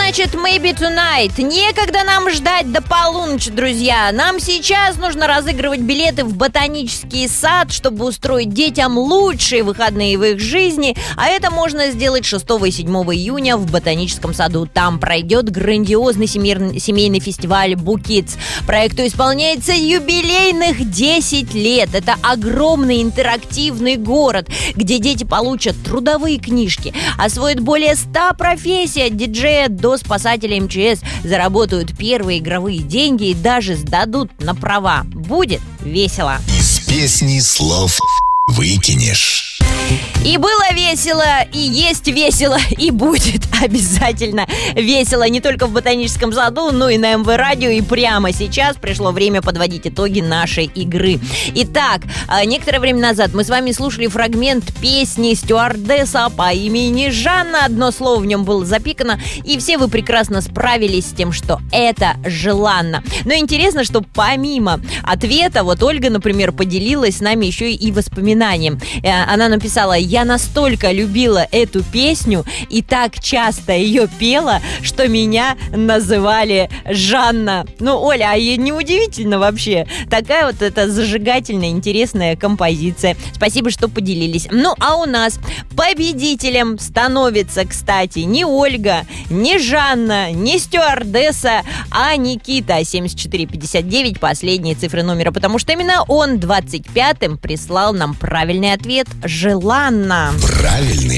значит Maybe Tonight. Некогда нам ждать до полуночи, друзья. Нам сейчас нужно разыгрывать билеты в ботанический сад, чтобы устроить детям лучшие выходные в их жизни. А это можно сделать 6 и 7 июня в ботаническом саду. Там пройдет грандиозный семейный фестиваль Букидс. Проекту исполняется юбилейных 10 лет. Это огромный интерактивный город, где дети получат трудовые книжки, освоят более 100 профессий, от диджея до спасателя МЧС, заработают первые игровые деньги и даже сдадут на права. Будет весело. Из песни слов выкинешь. И было весело, и есть весело, и будет обязательно весело. Не только в ботаническом саду, но и на МВ-радио. И прямо сейчас пришло время подводить итоги нашей игры. Итак, некоторое время назад мы с вами слушали фрагмент песни «Стюардесса» по имени Жанна. Одно слово в нем было запикано, и все вы прекрасно справились с тем, что это желанно. Но интересно, что помимо ответа, вот Ольга, например, поделилась с нами еще и воспоминанием. Она написала: «Я настолько любила эту песню и так часто ее пела, что меня называли Жанна». Ну, Оля, а неудивительно вообще. Такая вот эта зажигательная, интересная композиция. Спасибо, что поделились. Ну, а у нас победителем становится, кстати, не Ольга, не Жанна, не стюардесса, а Никита. 7459, последние цифры номера, потому что именно он 25-м прислал нам правильный ответ — желанно. Правильный